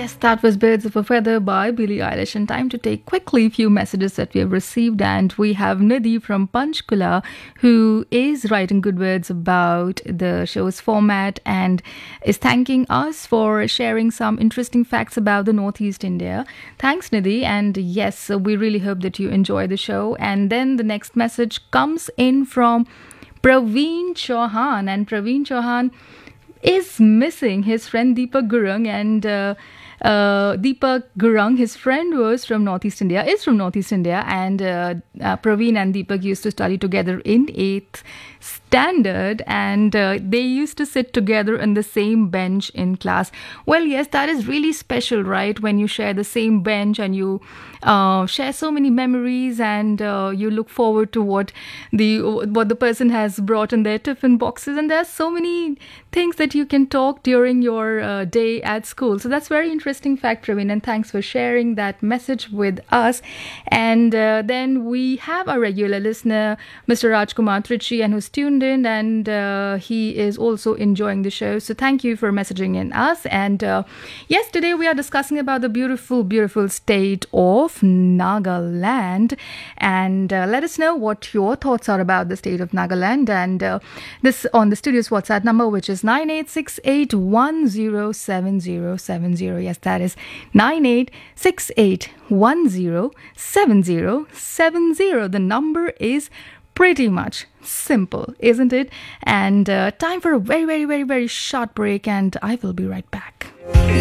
Yes, that was Birds of a Feather by Billie Eilish. And time to take quickly a few messages that we have received. And we have Nidhi from Panchkula, who is writing good words about the show's format and is thanking us for sharing some interesting facts about the Northeast India. Thanks, Nidhi. And yes, we really hope that you enjoy the show. And then the next message comes in from Praveen Chauhan. And Praveen Chauhan is missing his friend Deepak Gurung, and Deepak Gurung, his friend, is from Northeast India, and Praveen and Deepak used to study together in 8th standard, and they used to sit together on the same bench in class. Well, yes, that is really special, right? When you share the same bench and you share so many memories, and you look forward to what the person has brought in their tiffin boxes, and there's so many things that you can talk during your day at school. So that's very interesting fact, Praveen, and thanks for sharing that message with us. And then we have a regular listener, Mr. Rajkumar Trichy, and who's tuned in, and he is also enjoying the show. So thank you for messaging in us. And yes, today we are discussing about the beautiful, beautiful state of Nagaland, and let us know what your thoughts are about the state of Nagaland, and this on the studio's WhatsApp number, which is 9868107070. Yes, that is 9868107070. The number is pretty much simple, isn't it? And time for a very, very, very, very short break, and I will be right back.